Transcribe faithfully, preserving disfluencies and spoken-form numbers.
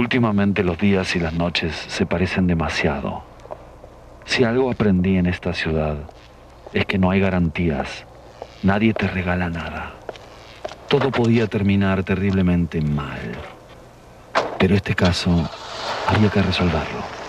Últimamente los días y las noches se parecen demasiado. Si algo aprendí en esta ciudad es que no hay garantías. Nadie te regala nada. Todo podía terminar terriblemente mal. Pero este caso había que resolverlo.